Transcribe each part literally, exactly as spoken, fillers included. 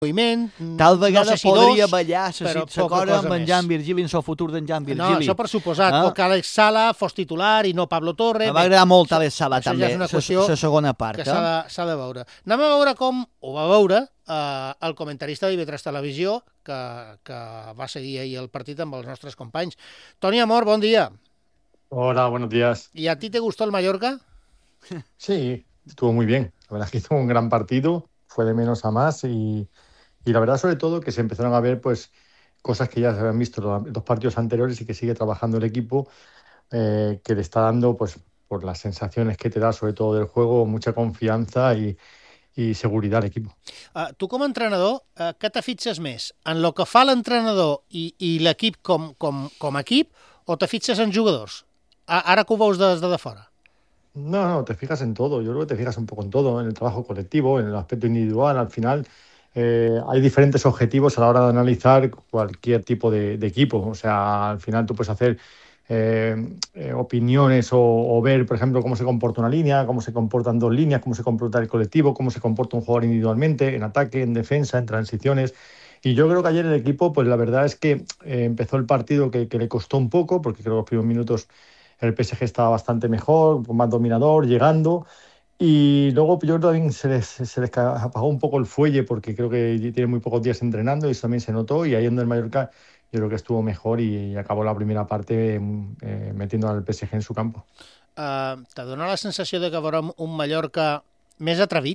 moviment, tal vegada no sé si podria dos, ballar però la poca cosa cosa amb en més. Jan Virgili, en el futur d'en Jan Virgili. No, això per suposat, Ah. o que Alex Sala fos titular i no Pablo Torre. Em va agradar molt Alex Sala això també, ja és una qüestió la segona part. que s'ha de, s'ha de veure. Anem a veure com ho va veure eh, el comentarista d'I V tres Televisió, que, que va seguir ahir el partit amb els nostres companys. Toni Amor, bon dia. Hola, buenos días. ¿Y a ti te gustó el Mallorca? Sí, estuvo muy bien. La verdad es que hizo un gran partido, fue de menos a más y, y la verdad sobre todo que se empezaron a ver pues cosas que ya se habían visto en los dos partidos anteriores y que sigue trabajando el equipo, eh, que le está dando pues por las sensaciones que te da sobre todo del juego, mucha confianza y, i seguretat a l'equip. Uh, tu com a entrenador, uh, què te fixes més? En el que fa l'entrenador i, i l'equip com, com, com a equip o te fixes en jugadors? A, ara que ho veus des de, de fora. No, no, te fijas en todo. Yo creo que te fijas un poco en todo, en el trabajo colectivo, en el aspecto individual. Al final eh, hay diferentes objetivos a la hora de analizar cualquier tipo de, de equipo. O sea, al final tú puedes hacer Eh, eh, opiniones o, o ver, por ejemplo, cómo se comporta una línea, cómo se comportan dos líneas, cómo se comporta el colectivo, cómo se comporta un jugador individualmente, en ataque, en defensa, en transiciones. Y yo creo que ayer el equipo, pues la verdad es que eh, empezó el partido que, que le costó un poco, porque creo que los primeros minutos el P S G estaba bastante mejor, más dominador, llegando. Y luego yo creo que también se les, se les apagó un poco el fuelle, porque creo que tiene muy pocos días entrenando y eso también se notó. Y ahí en el Mallorca yo creo que estuvo mejor y acabó la primera parte eh, metiendo al P S G en su campo. Uh, ¿Te dona la sensació de que veurem un Mallorca més atrevit?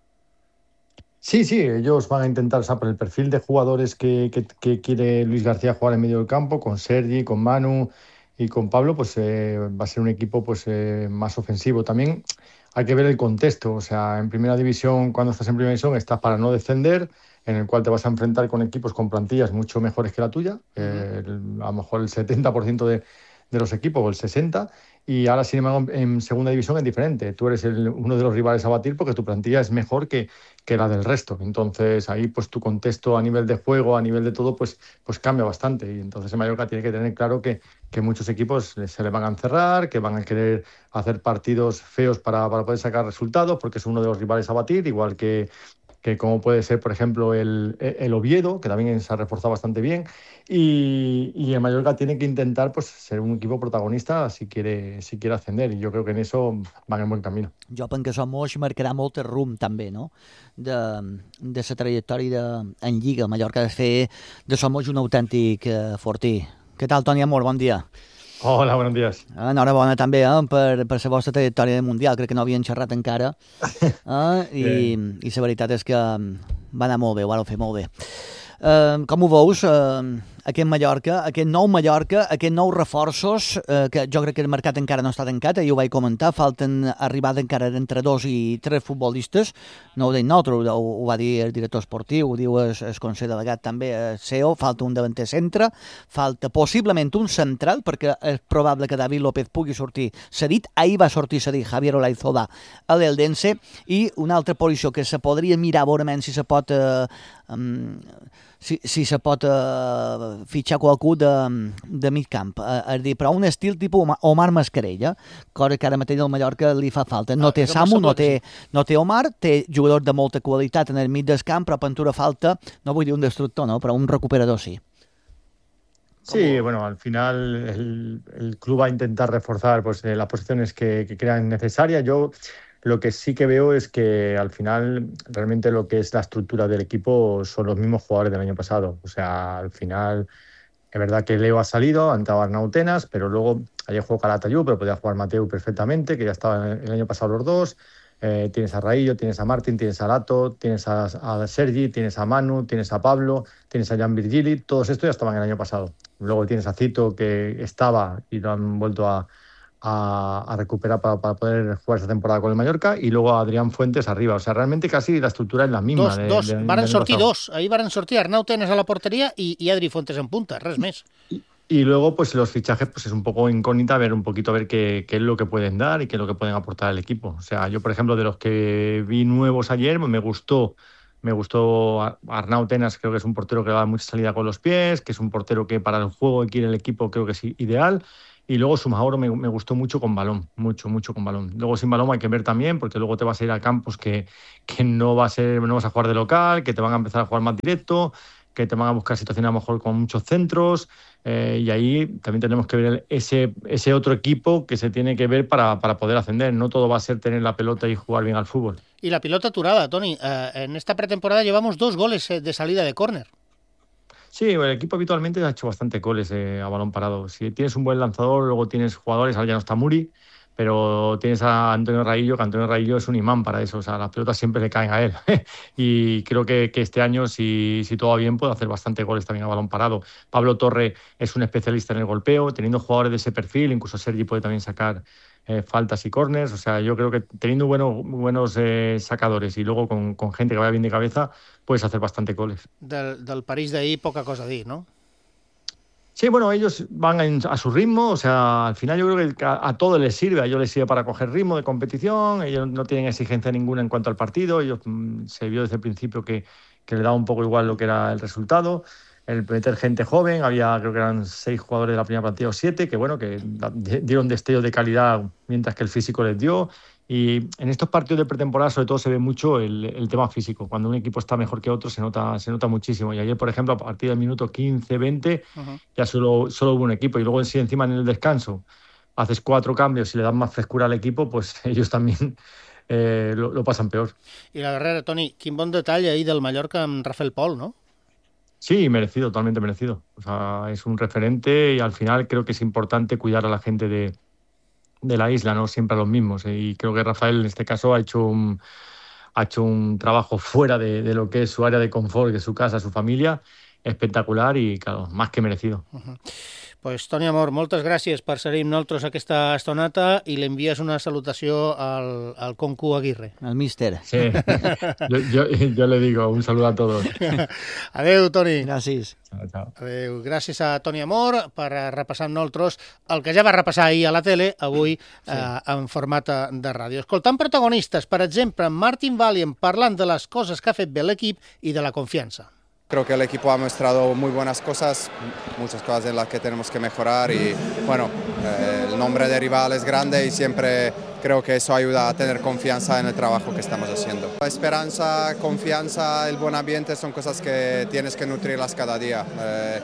Sí, sí, ellos van a intentar, o sea, por el perfil de jugadores que, que, que quiere Luis García jugar en medio del campo, con Sergi, con Manu y con Pablo, pues eh, va a ser un equipo pues eh, más ofensivo. También hay que ver el contexto, o sea, en primera división, cuando estás en primera división, estás para no descender, en el cual te vas a enfrentar con equipos con plantillas mucho mejores que la tuya, eh, el, a lo mejor el setenta por ciento de, de los equipos o el sesenta por ciento, y ahora sin embargo en segunda división es diferente, tú eres el, uno de los rivales a batir porque tu plantilla es mejor que, que la del resto, entonces ahí pues tu contexto a nivel de juego, a nivel de todo, pues, pues cambia bastante, y entonces el Mallorca tiene que tener claro que, que muchos equipos se le van a encerrar, que van a querer hacer partidos feos para, para poder sacar resultados, porque es uno de los rivales a batir, igual que que como puede ser, por ejemplo, el, el Oviedo, que también se ha reforzado bastante bien, y, y el Mallorca tiene que intentar pues, ser un equipo protagonista si quiere, si quiere ascender, y yo creo que en eso van en buen camino. Jo penso que Somos marcarà molt el rumb també, no?, de, de la trajectòria de, en Lliga. El Mallorca ha de fer de Somos un autèntic eh, fortí. Què tal, Toni Amor? Bon dia. Hola, buenos días. Enhorabona també eh, per, per la vostra trajectòria de Mundial. Crec que no havien xerrat encara. Eh? I, I la veritat és que va anar molt bé, ho vau fer molt bé. Uh, com ho veus, uh, aquest Mallorca, aquest nou Mallorca, aquests nous reforços, uh, que jo crec que el mercat encara no està tancat, eh, ho vaig comentar, falten arribar encara entre dos i tres futbolistes, no ho dic nosaltres, ho, ho va dir el director esportiu, ho diu el, el consell delegat també, el C E O, falta un davanter centre, falta possiblement un central, perquè és probable que David López pugui sortir cedit, ahir va sortir cedit Javier Olaizola a l'Eldense, i una altra posició que se podria mirar veurement si se pot... Uh, um, si, si se pot uh, fitxar qualcú de, de mig camp. Uh, és dir, però un estil tipus Omar Mascarella, cosa que ara mateix al Mallorca li fa falta. No té Samu, no té, no té Omar, té jugadors de molta qualitat en el mig del camp, però Pintura falta, no vull dir un destructor, no, però un recuperador sí. Sí, bueno, al final el, el club va a intentar reforzar pues, eh, las posiciones que, que crean necesarias. Yo lo que sí que veo es que al final realmente lo que es la estructura del equipo son los mismos jugadores del año pasado. O sea, al final es verdad que Leo ha salido, ha entrado Arnau Tenas, pero luego ayer jugó Calatayud, pero podía jugar Mateu perfectamente, que ya estaba el año pasado los dos. Eh, tienes a Raillo, tienes a Martín, tienes a Lato, tienes a, a Sergi, tienes a Manu, tienes a Pablo, tienes a Jan Virgili, todos estos ya estaban el año pasado. Luego tienes a Cito, que estaba y lo han vuelto a, a, a recuperar para, para poder jugar esta temporada con el Mallorca, y luego a Adrián Fuentes arriba. O sea, realmente casi la estructura es la misma. Dos, de, dos. De, de, varen de sortir dos. Ahí varen sortir Arnau Tenas a la porteria i, i Adri Fuentes en punta, res més. Y, y luego, pues los fichajes, pues es un poco incógnita ver un poquito a ver qué, qué es lo que pueden dar y qué es lo que pueden aportar al equipo. O sea, yo, por ejemplo, de los que vi nuevos ayer, me gustó Me gustó Arnau Tenas, creo que es un portero que da mucha salida con los pies, que es un portero que para el juego que quiere el equipo creo que es ideal. Y luego Sumaoro me, me gustó mucho con balón, mucho, mucho con balón. Luego sin balón hay que ver también, porque luego te vas a ir a campos que, que no, va a ser, no vas a jugar de local, que te van a empezar a jugar más directo, que te van a buscar situaciones a lo mejor con muchos centros, eh, y ahí también tenemos que ver ese, ese otro equipo que se tiene que ver para, para poder ascender. No todo va a ser tener la pelota y jugar bien al fútbol. Y la pelota aturada, Toni. Eh, en esta pretemporada llevamos dos goles de salida de córner. Sí, el equipo habitualmente ha hecho bastante goles eh, a balón parado. Si tienes un buen lanzador, luego tienes jugadores, ahora ya no está Muri, pero tienes a Antonio Raillo, que Antonio Raillo es un imán para eso. O sea, las pelotas siempre le caen a él. Y creo que, que este año, si, si todo va bien, puede hacer bastante goles también a balón parado. Pablo Torre es un especialista en el golpeo, teniendo jugadores de ese perfil, incluso Sergi puede también sacar eh, faltas y corners. O sea, yo creo que teniendo buenos, buenos eh, sacadores y luego con, con gente que vaya bien de cabeza, puedes hacer bastante goles. Del, del París d'ahir, poca cosa a dir, ¿no? Sí, bueno, ellos van en, a su ritmo, o sea, al final yo creo que a, a todo les sirve, a ellos les sirve para coger ritmo de competición, ellos no tienen exigencia ninguna en cuanto al partido, ellos mmm, se vio desde el principio que, que le daba un poco igual lo que era el resultado, el meter gente joven, había creo que eran seis jugadores de la primera partida o siete, que bueno, que dieron destellos de calidad mientras que el físico les dio. Y en estos partidos de pretemporada sobre todo se ve mucho el, el tema físico. Cuando un equipo está mejor que otro se nota, se nota muchísimo. Y ayer, por ejemplo, a partir del minuto quince veinte uh-huh. ya solo, solo hubo un equipo. Y luego si encima en el descanso haces cuatro cambios y le das más frescura al equipo, pues ellos también eh, lo, lo pasan peor. Y la darrera, Toni, quin bon detall ahir del Mallorca amb Rafael Pol, ¿no? Sí, merecido, totalmente merecido. O sea, es un referente y al final creo que es importante cuidar a la gente de de la isla, no siempre a los mismos, y creo que Rafael en este caso ha hecho un, ha hecho un trabajo fuera de, de lo que es su área de confort, que es su casa, su familia, espectacular i, claro, más que merecido. Uh-huh. Pues, Toni Amor, moltes gràcies per ser-hi amb nosaltres aquesta estonata i li envies una salutació al, al Concu Aguirre. Al míster. Sí, yo, yo, yo le digo un saludo a todos. Adéu, Toni. Gràcies. Chao, chao. Adéu. Gràcies a Toni Amor per repassar amb nosaltres el que ja va repassar ahir a la tele, avui sí. eh, en format de ràdio. Escoltant protagonistes, per exemple, Martin Valiant parlant de les coses que ha fet bé l'equip i de la confiança. Creo que el equipo ha mostrado muy buenas cosas, muchas cosas en las que tenemos que mejorar y bueno, eh, el nombre de rival es grande y siempre creo que eso ayuda a tener confianza en el trabajo que estamos haciendo. La esperanza, confianza, el buen ambiente son cosas que tienes que nutrirlas cada día. Eh,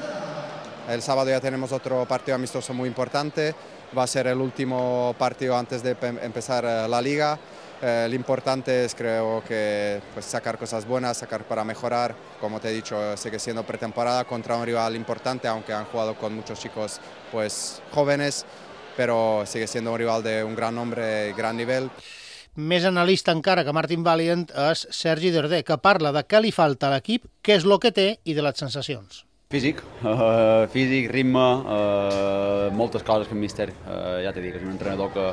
el sábado ya tenemos otro partido amistoso muy importante, va a ser el último partido antes de empezar la liga. Eh, lo importante es, creo que, pues, sacar cosas buenas, sacar para mejorar. Como te he dicho, sigue siendo pretemporada contra un rival importante, aunque han jugado con muchos chicos pues, jóvenes, pero sigue siendo un rival de un gran nombre y gran nivel. Més analista encara que Martin Valiant és Sergi Darder, que parla de què li falta a l'equip, què és el que té i de les sensacions. Físic, uh, físic, ritme, uh, moltes coses que el míster, uh, ja t'he dit, és un entrenador que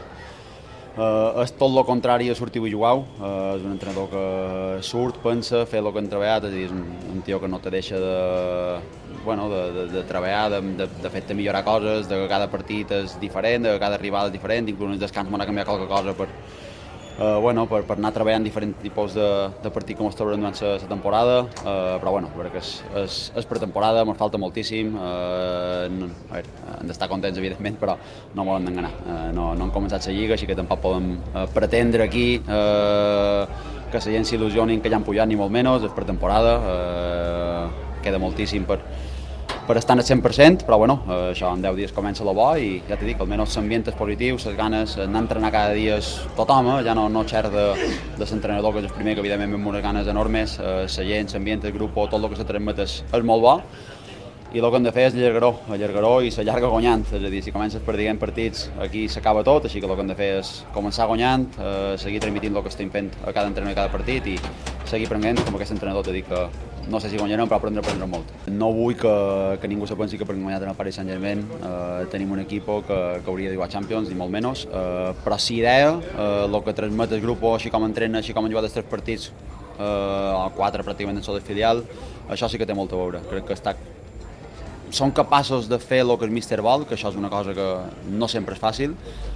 Uh, és tot el contrari a sortir i jugar, uh, és un entrenador que surt, pensa, fer el que han treballat, és a dir, és un, un tio que no te deixa de, bueno, de, de, de treballar, de, de, de fer-te millorar coses, de que cada partit és diferent, de que cada rival és diferent, inclús en el descans m'ha canviat qualque cosa per, uh, bueno, per, per anar treballant diferents tipus de, de partit com es troben durant la temporada, uh, però bueno, perquè és, és, és pretemporada, ens falta moltíssim, uh, no, a veure, hem d'estar contents evidentment, però no volen enganar, uh, no, no han començat la lliga, així que tampoc podem uh, pretendre aquí uh, que la gent s'il·lusionin que ja han pujat ni molt menys, és pretemporada, uh, queda moltíssim per, per estar al cent per cent, però bueno, eh, això en deu dies comença la bo i ja t'he dit, almenys l'ambient és positiu, les ganes, anar a entrenar cada dia és tothom, eh? Ja no, no xer de, de l'entrenador, que és el primer, que evidentment amb unes ganes enormes, eh, la gent, l'ambient, el grup, tot el que se transmet és, és molt bo, i el que hem de fer és allargaró, allargaró i s'allarga guanyant, és a dir, si comences perdent partits, aquí s'acaba tot, així que el que hem de fer és començar guanyant, eh, seguir transmitint el que estem fent a cada entrenador i cada partit i seguir prenent, com aquest entrenador t'he dit que no sé si guanyarem, però aprendre, aprendre molt. No vull que, que ningú se pensi que per guanyar el Paris Saint-Germain eh, tenim un equip que, que hauria de jugar Champions, ni molt menys, eh, però si idea, eh, el que transmet el grup, així com entrena, així com han jugat els tres partits, eh, quatre pràcticament en sol filial, això sí que té molt a veure. Crec que està són capaços de fer el que el míster vol, que això és una cosa que no sempre és fàcil.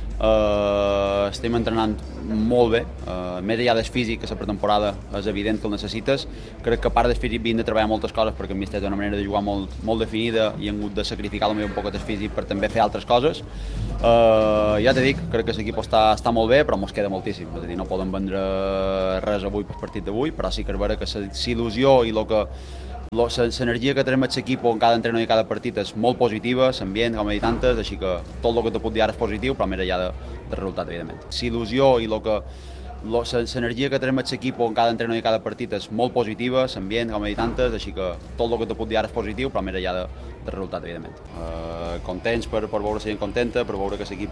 Uh, estem entrenant molt bé, uh, més enllà del físic, que la pretemporada és evident que el necessites. Crec que a part del físic hem de treballar moltes coses perquè el míster té una manera de jugar molt, molt definida i hem hagut de sacrificar potser un poc el físic per també fer altres coses. Uh, ja t'he dit, crec que l'equip està, està molt bé, però mos queda moltíssim. És a dir, no poden vendre res avui per partit d'avui, però sí que és vera que l'il·lusió i el que l'energia que tenim a l'equip en cada entrenador i cada partit és molt positiva, l'ambient, com he dit antes, així que tot el que te puc dir ara és positiu, però més enllà de, de resultat, evidentment. L'il·lusió i el que l'energia que tenim a l'equip en cada entrenador i cada partit és molt positiva, l'ambient, com he dit antes, així que tot el que te puc dir ara és positiu, però més enllà de, de resultat, evidentment. Uh, contents per, per veure la gent contenta, per veure que l'equip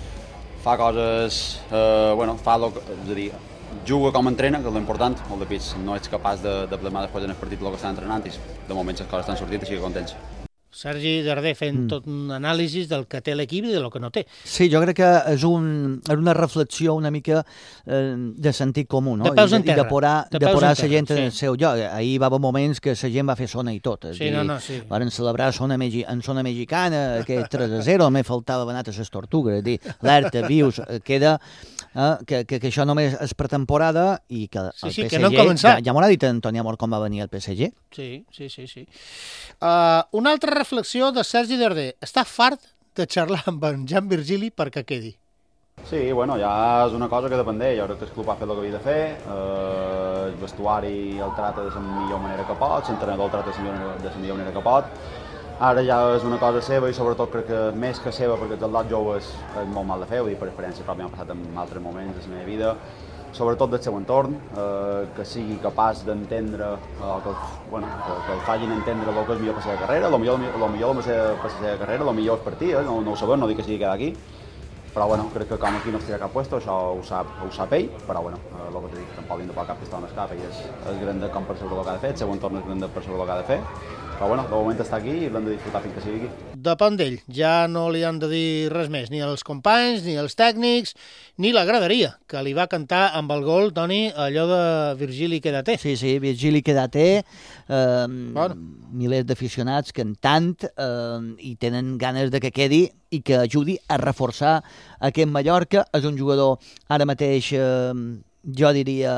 fa coses, uh, bueno, fa el que, és a dir, juga com entrena, que és l'important, molt de pits, no ets capaç de, de plasmar després en el partit el que estan entrenant i de moment les coses estan sortint, així que contents. Sergi Darder fent mm. tot un anàlisi del que té l'equip i del que no té. Sí, jo crec que és, un, és una reflexió una mica eh, de sentit comú, no? De peus en terra. I de posar la gent sí. en el seu lloc. Ahir va haver moments que la gent va fer sona i tot. Sí, no, no, sí. Varen celebrar sona megi, en zona mexicana, aquest tres a zero, només faltava anar a les tortugues. És dir, l'Erta, vius, queda... Eh, que, que, que això només és pretemporada i que sí, el sí, P S G... Que no han començat. Ja, ja m'ho ha dit Antoni Amor com va venir el P S G. Sí, sí, sí. sí. Uh, una altra reflexió de Sergi Darder. Està fart de xerrar amb en Jan Virgili perquè quedi. Sí, bueno, ja és una cosa que depèn d'ell. Jo crec que el club ha fet el que havia de fer, eh, el vestuari el trata de la millor manera que pot, l'entrenador el trata de la millor, de la millor manera que pot. Ara ja és una cosa seva i sobretot crec que més que seva, perquè els lot joves és molt mal de fer, ho dic per experiència pròpia, m'ha passat en altres moments de la meva vida, sobretot del seu entorn, eh, que sigui capaç d'entendre, eh, que, bueno, que, que el facin entendre el que és millor per la seva carrera, el millor, el millor per la seva carrera, el millor és per ti, eh? no, no ho sabem, no dic que sigui quedar aquí, però bueno, crec que com aquí no estirà cap puesto, això ho sap, ho sap ell, però bueno, eh, el que t'he dit, tampoc hem de posar cap pistola en el cap, ell és, és gran com per saber el que ha de fer, el seu entorn és gran per saber el que ha de fer, però bueno, de moment està aquí i l'hem de disfrutar fins que sigui aquí. Depèn d'ell, ja no li han de dir res més, ni els companys, ni els tècnics, ni la graderia, que li va cantar amb el gol, Toni, allò de Virgili Quédate. Sí, sí, Virgili Quédate, eh, bueno. milers d'aficionats cantant eh, i tenen ganes de que quedi i que ajudi a reforçar aquest Mallorca. És un jugador ara mateix, eh, jo diria...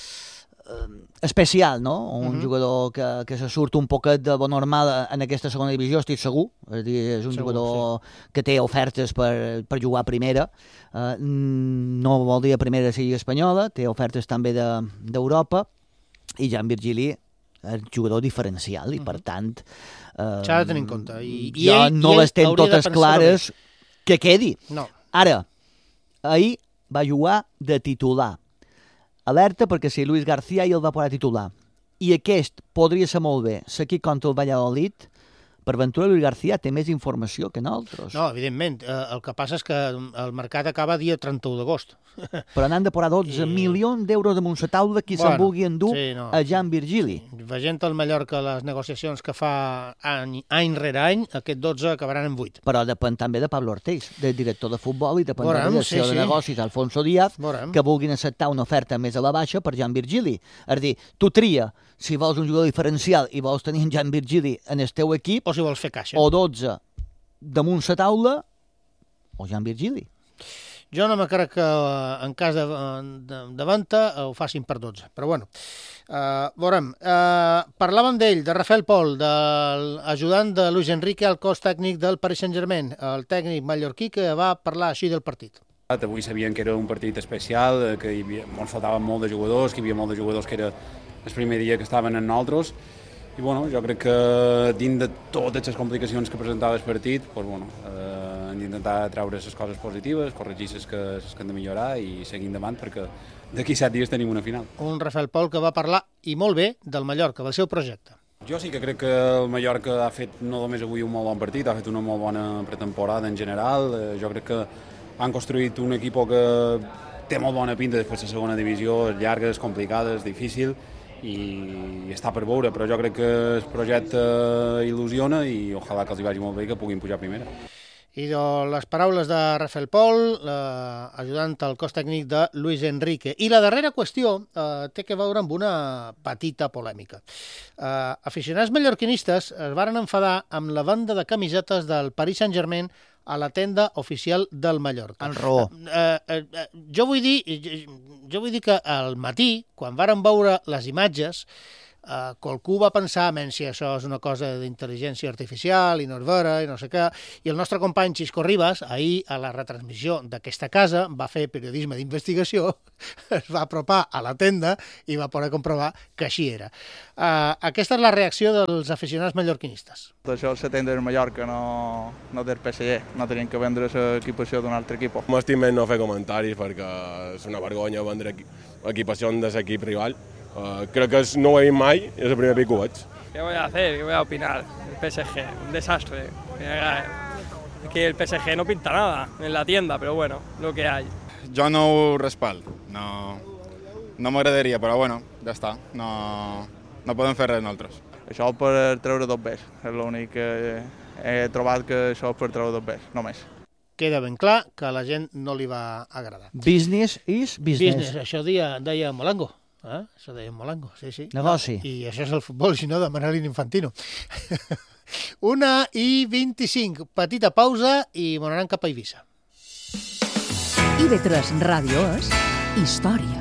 especial, no? Un uh-huh. jugador que, que se surt un poquet de bo normal en aquesta segona divisió, estic segur. És, dir, és un segur, jugador sí. que té ofertes per, per jugar a primera. Uh, no vol dir a primera sigui espanyola, té ofertes també d'Europa, de, i Jan Virgili és jugador diferencial i, uh-huh. per tant... Uh, s'ha de tenir en compte. I, i jo ell, no i les tenc totes clares que quedi. No. Ara, ahir va jugar de titular. Alerta perquè si Luis García i el va posar titular. I aquest podria ser molt bé. L'equip contra el Valladolid, per ventura Luis García té més informació que nosaltres. No, evidentment. El que passa és que el mercat acaba dia trenta-u d'agost. Però n'han de posar dotze I... milions d'euros damunt la taula qui bueno, se'n vulgui endur sí, no. a Jan Virgili. Sí. Veient el Mallorca les negociacions que fa any, any rere any, aquest dotze acabaran en vuit. Però depèn també de Pablo Ortiz, del director de futbol, i depèn Vorem, també del sí, seu sí. de negocis, Alfonso Díaz, Vorem. que vulguin acceptar una oferta més a la baixa per Jan Virgili. És a dir, tu tria si vols un jugador diferencial i vols tenir en Jan Virgili en el teu equip, o si vols fer caixa. O dotze damunt la taula, o Jan Virgili. Jo no me crec que en cas de, de, de venda ho facin per dotze, però bueno. Uh, veurem, uh, parlàvem d'ell, de Rafael Pol, de l'ajudant de Luis Enrique al cos tècnic del Paris Saint-Germain, el tècnic mallorquí que va parlar així del partit. Avui sabien que era un partit especial, que hi havia, ens faltaven molt de jugadors, que hi havia molt de jugadors que era el primer dia que estaven en nosaltres, i bueno, jo crec que dins de totes les complicacions que presentava el partit, doncs, bueno, eh, hem d'intentar treure les coses positives, corregir les que, les que hem de millorar i seguir endavant, perquè d'aquí set dies tenim una final. Un Rafael Pol que va parlar, i molt bé, del Mallorca, del seu projecte. Jo sí que crec que el Mallorca ha fet no només avui un molt bon partit, ha fet una molt bona pretemporada en general. Eh, jo crec que han construït un equip que té molt bona pinta després de la segona divisió, és llarga, és complicada, és difícil, i està per veure, però jo crec que el projecte il·lusiona i ojalà que els hi vagi molt bé i que puguin pujar a primera. I de les paraules de Rafael Pol, ajudant al cos tècnic de Luis Enrique. I la darrera qüestió eh, té que veure amb una petita polèmica. Eh, aficionats mallorquinistes es varen enfadar amb la venda de camisetes del Paris Saint-Germain a la tenda oficial del Mallorca. En raó. Eh, eh, eh, jo vull dir, jo vull dir que al matí, quan varen veure les imatges, eh, qualcú va pensar, menys si això és una cosa d'intel·ligència artificial i no és vera i no sé què, i el nostre company Xisco Ribas, ahir a la retransmissió d'aquesta casa, va fer periodisme d'investigació, es va apropar a la tenda i va poder comprovar que així era. Uh, aquesta és la reacció dels aficionats mallorquinistes. Això és la tenda del Mallorca, no, no del P S G. No tenien que vendre l'equipació d'un altre equip. M'estim més no fer comentaris perquè és una vergonya vendre equipació de l'equip rival. Uh, crec que no ho he vist mai, és el primer pic que ho veig. ¿Qué voy a hacer? ¿Qué voy a opinar? El P S G, un desastre. Aquí el P S G no pinta nada en la tienda, pero bueno, lo que hay. Jo no ho respaldo, no, no m'agradaria, però bueno, ja està, no, no podem fer res nosaltres. Això per treure dos bes, és l'únic que he trobat, que això és per treure dos bes, només. Queda ben clar que a la gent no li va agradar. Business is business. Business, això deia, deia Molango. Eh? Això deia Molango, sí, sí. Negoci. I això és el futbol, si no, de Manolín Infantino. Una i vint-i-cinc, petita pausa i m'anaran cap a Eivissa. I B tres Ràdio és història.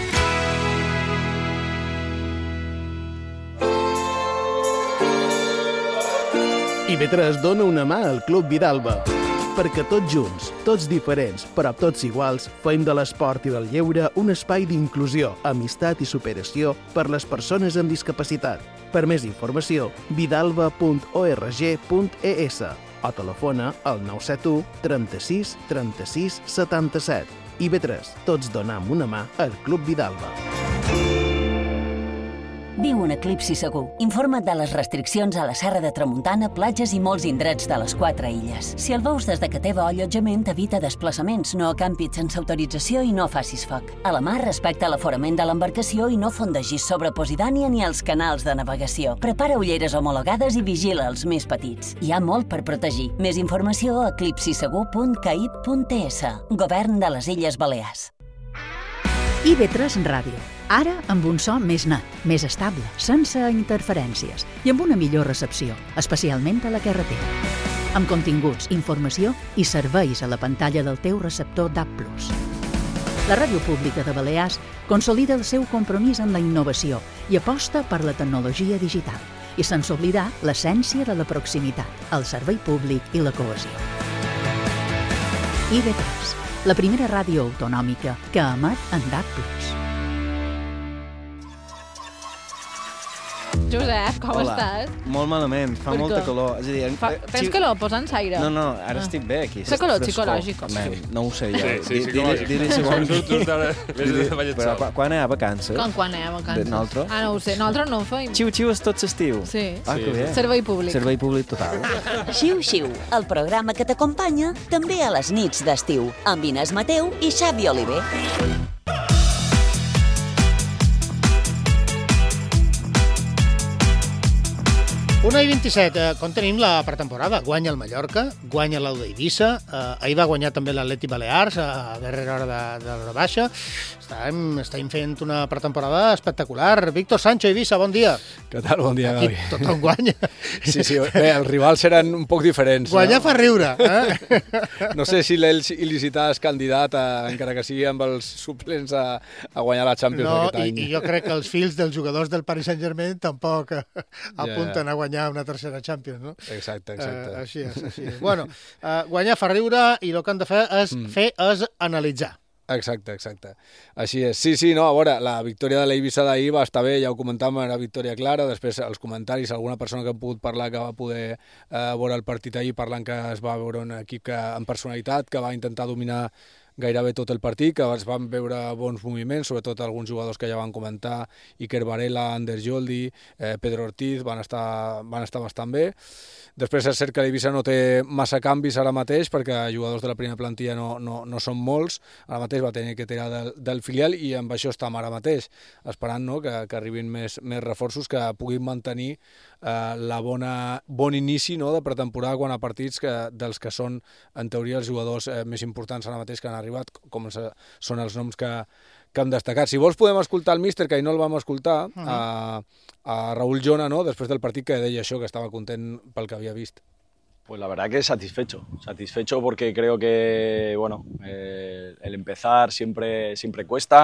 I B tres dona una mà al Club Vidalba, perquè tots junts, tots diferents, però tots iguals, fem de l'esport i del lleure un espai d'inclusió, amistat i superació per les persones amb discapacitat. Per més informació, vidalba punt org punt es o telefona al nou set u trenta-sis trenta-sis setanta-set. I B tres, tots donam una mà al Club Vidalba. Viu un eclipsi segur. Informa't de les restriccions a la Serra de Tramuntana, platges i molts indrets de les quatre illes. Si el veus des de Cateva o allotjament, evita desplaçaments, no acampis sense autorització i no facis foc. A la mar, respecta l'aforament de l'embarcació i no fondegis sobre Posidònia ni els canals de navegació. Prepara ulleres homologades i vigila els més petits. Hi ha molt per protegir. Més informació a eclipsi segur punt caib punt es. Govern de les Illes Balears. I B tres Ràdio. Ara amb un so més net, més estable, sense interferències i amb una millor recepció, especialment a la carretera. Amb continguts, informació i serveis a la pantalla del teu receptor D A B plus. La Ràdio Pública de Balears consolida el seu compromís amb la innovació i aposta per la tecnologia digital i sense oblidar l'essència de la proximitat, el servei públic i la cohesió. I B tres, la primera ràdio autonòmica que emet en D A B plus. Josep, com Hola. Estàs? Molt malament, fa Per molta què? calor. És a dir, Fa, tens calor, posa'ns aire. No, no, ara Ah. estic bé aquí. Fa calor Frescor. psicològic. Man, no ho sé jo. Sí, sí, Di- psicològic. Dili segons... Tu- tu estàs- vés de Dili- ballet Però sol. quan- quan hi ha vacances? Com quan anem a vacances? De nosaltres? Ah, no ho sé. Nosaltres no ho feim. Xiu-xiu és tot l'estiu. Sí. Ah, que bé. Servei públic. Servei públic total. Xiu-xiu, el programa que t'acompanya també a les nits d'estiu, amb Inés Mateu i Xavi Oliver. Una i vint-i-set, eh, com tenim la pretemporada? Guanya el Mallorca, guanya l'Au d'Eivissa, eh, ahir va guanyar també l'Atleti Balears a darrera hora de, de l'hora baixa. Estem, estem fent una pretemporada espectacular. Víctor Sancho, Eivissa, bon dia. Què tal? Bon dia, Aquí Gavi. tothom guanya. Sí, sí, bé, els rivals eren un poc diferents. Guanyar no? fa riure. Eh? No sé si l'Ells il·licità és candidat, a, encara que sigui amb els suplents, a, a guanyar la Champions No, aquest i, any. i jo crec que els fills dels jugadors del Paris Saint-Germain tampoc eh, apunten a guanyar una tercera Champions, no? Exacte, exacte. Eh, així és, així és. Bueno, eh, guanyar fa riure i el que han de fer és mm. fer és analitzar. Exacte, exacte. Així és. Sí, sí, no, a veure, la victòria de l'Eivissa d'ahir va estar bé, ja ho comentàvem, era victòria clara, després els comentaris, alguna persona que ha pogut parlar que va poder eh, veure el partit ahir parlant que es va veure un equip que, amb personalitat, que va intentar dominar gairebé tot el partit, que es van veure bons moviments, sobretot alguns jugadors que ja van comentar, Iker Varela, Ander Joldi, eh, Pedro Ortiz, van estar, van estar bastant bé. Després és cert que l'Eivissa no té massa canvis ara mateix, perquè jugadors de la primera plantilla no, no, no són molts, ara mateix va tenir que tirar del, del filial i amb això estem ara mateix, esperant no, que, que arribin més, més reforços que puguin mantenir eh, la bona, bon inici no, de pretemporada quan a partits que, dels que són en teoria els jugadors eh, més importants ara mateix que han arribat, com se, són els noms que, que hem destacat. Si vols podem escoltar el míster, que ahir no el vam escoltar, uh-huh. a, a Raúl Jona, no? Després del partit, que deia això, que estava content pel que havia vist. Pues la verdad que satisfecho, satisfecho porque creo que, bueno, eh, el empezar siempre, siempre cuesta,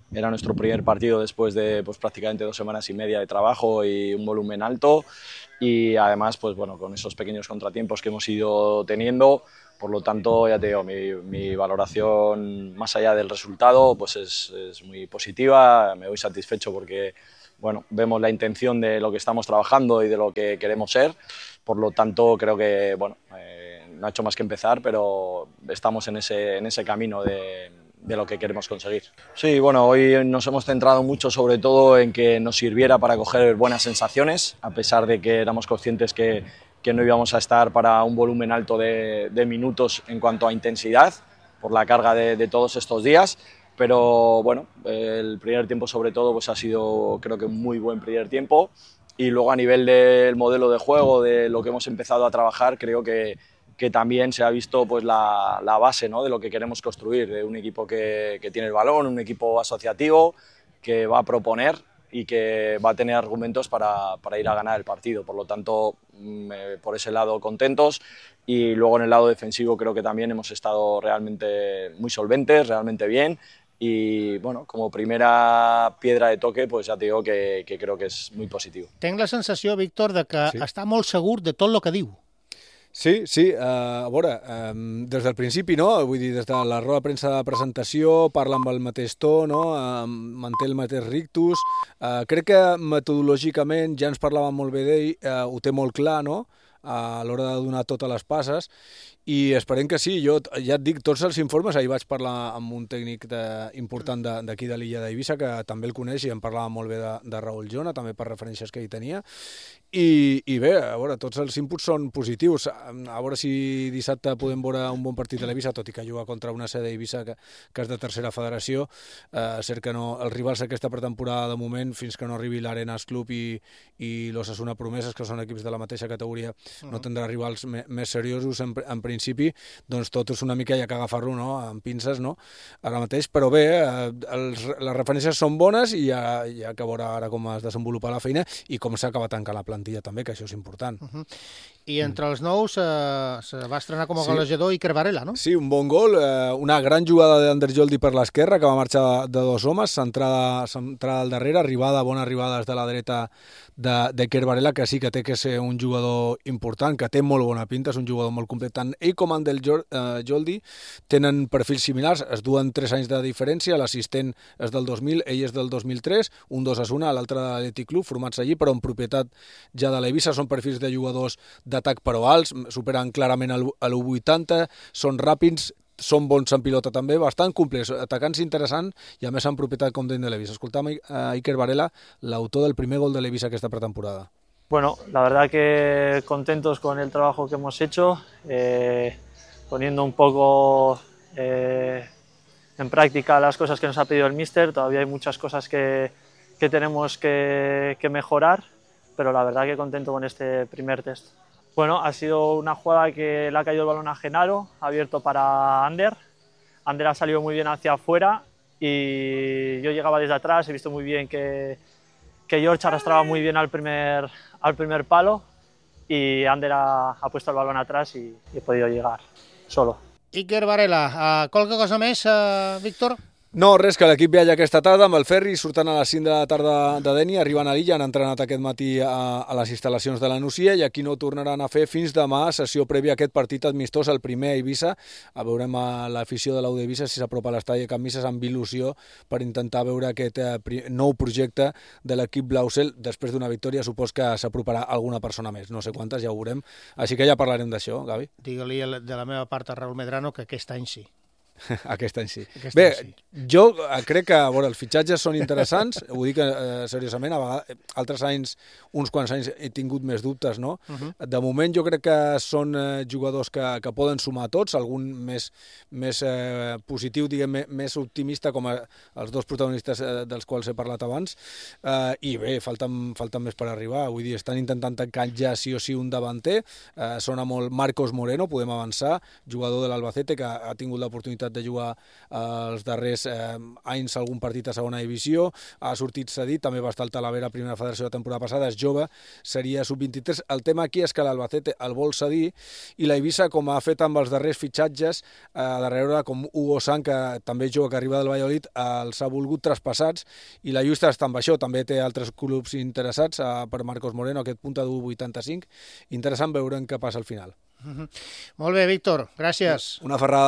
era nuestro primer partido después de pues, prácticamente dos semanas y media de trabajo y un volumen alto, y además pues, bueno, con esos pequeños contratiempos que hemos ido teniendo. Por lo tanto, ya te digo, mi, mi valoración más allá del resultado pues es, es muy positiva. Me voy satisfecho porque bueno, vemos la intención de lo que estamos trabajando y de lo que queremos ser. Por lo tanto, creo que bueno, eh, no ha hecho más que empezar, pero estamos en ese, en ese camino de, de lo que queremos conseguir. Sí, bueno, hoy nos hemos centrado mucho sobre todo en que nos sirviera para coger buenas sensaciones, a pesar de que éramos conscientes que que no íbamos a estar para un volumen alto de, de minutos en cuanto a intensidad, por la carga de, de todos estos días, pero bueno, el primer tiempo sobre todo pues ha sido creo que un muy buen primer tiempo, y luego a nivel del modelo de juego, de lo que hemos empezado a trabajar, creo que, que también se ha visto pues la, la base, ¿no?, de lo que queremos construir, de un equipo que, que tiene el balón, un equipo asociativo, que va a proponer y que va a tener argumentos para, para ir a ganar el partido. Por lo tanto, eh, por ese lado contentos, y luego en el lado defensivo creo que también hemos estado realmente muy solventes, realmente bien, y bueno, como primera piedra de toque pues ja te digo que, que creo que és muy positivo. Tenc la sensació, Víctor, de que sí. està molt segur de tot el que diu. Sí, sí, uh, a veure, um, des del principi, no? Vull dir, des de la roda de premsa de presentació, parla amb el mateix to, no? Uh, manté el mateix rictus. Uh, crec que metodològicament, ja ens parlàvem molt bé d'ell, uh, ho té molt clar, no?, a l'hora de donar totes les passes, i esperem que sí. Jo ja et dic, tots els informes, ahir vaig parlar amb un tècnic de, important d'aquí de, de l'illa d'Eivissa, que també el coneix i em parlava molt bé de, de Raül Jona, també per referències que ell tenia, i, i bé, a veure, tots els inputs són positius. A veure si dissabte podem veure un bon partit de l'Eivissa, tot i que juga contra una sede d'Eivissa que, que és de tercera federació. Eh, cert que no, els rivals aquesta pretemporada de moment, fins que no arribi l'Arenas Club i, i l'Osasuna Promeses, que són equips de la mateixa categoria, no tindrà rivals me, més seriosos en, en principi, doncs tot és una mica ja que agafar-lo, no?, amb pinces, no?, ara mateix, però bé, eh, els, les referències són bones i ja, ja que veure ara com es desenvolupa la feina i com s'acaba tancant la plantilla també, que això és important. Uh -huh. I entre els nous eh, se va estrenar com a sí. golejador Iker Varela, no? Sí, un bon gol, eh, una gran jugada d'Ander Joldi per l'esquerra, que va marxar de dos homes, centrada, centrada al darrere, arribada, bona arribada des de la dreta d'Iker Varela, que sí que té que ser un jugador important, que té molt bona pinta, és un jugador molt complet. Tant ell com Ander Joldi tenen perfils similars, es duen tres anys de diferència, l'assistent és del dos mil, ell és del dos mil tres, un d'Osasuna, l'altre de l'Atlètic Club, formats allí, però en propietat ja de l'Eivissa. Són perfils de jugadors d'atac però alts, superen clarament l'u vuitanta, són ràpids, són bons en pilota també, bastant complets, atacants interessants i a més en propietat com de l'Eivissa. Escoltam a Iker Varela, l'autor del primer gol de l'Eivissa aquesta pretemporada. Bueno, la verdad que contentos con el trabajo que hemos hecho, eh, poniendo un poco eh, en práctica las cosas que nos ha pedido el míster. Todavía hay muchas cosas que, que tenemos que, que mejorar, pero la verdad que contento con este primer test. Bueno, ha sido una jugada que le ha caído el balón a Genaro, abierto para Ander. Ander ha salido muy bien hacia afuera y yo llegaba desde atrás, he visto muy bien que, que George arrastraba muy bien al primer, al primer palo y Ander ha, ha puesto el balón atrás y, y he podido llegar solo. Iker Varela, uh, qualque cosa més, uh, Víctor? No, res, que l'equip viatja aquesta tarda amb el ferri, surten a les cinc de la tarda de Deni, arriben a l'illa, han entrenat aquest matí a, a les instal·lacions de la Nucia i aquí no tornaran a fer fins demà, sessió prèvia a aquest partit amistós, el primer a Eivissa. A veurem a l'afició de l'U d'Eivissa si s'apropa a l'estadi de Can Misses amb il·lusió per intentar veure aquest eh, nou projecte de l'equip Blausel. Després d'una victòria supos que s'aproparà alguna persona més, no sé quantes, ja ho veurem. Així que ja parlarem d'això, Gavi. Digue-li de la meva part a Raúl Medrano que aquest any sí. Aquest any sí. Aquest Bé, any sí. Jo crec que a veure, els fitxatges són interessants, ho dic eh, seriosament, a vegades, altres anys, uns quants anys he tingut més dubtes, no? Uh -huh. De moment jo crec que són eh, jugadors que, que poden sumar tots, algun més, més eh, positiu, diguem, més optimista, com a, els dos protagonistes eh, dels quals he parlat abans, eh, i bé, falten, falten més per arribar, vull dir, estan intentant tancar ja sí o sí un davanter, eh, sona molt Marcos Moreno, podem avançar, jugador de l'Albacete, que ha tingut l'oportunitat l'oportunitat de jugar els darrers eh, anys algun partit a segona divisió, ha sortit cedit, també va estar al Talavera a primera federació la temporada passada, és jove, seria sub vint-i-tres. El tema aquí és que l'Albacete el vol cedir i la Eivissa, com ha fet amb els darrers fitxatges, eh, darrere com Hugo San, que també jove que arriba del Valladolid, eh, els ha volgut traspassats i la lluita està amb això, també té altres clubs interessats, eh, per Marcos Moreno, aquest punta d'u vuitanta-cinc. Interessant veure què passa al final. Mm-hmm. Molt bé, Víctor, gràcies. Una ferrada.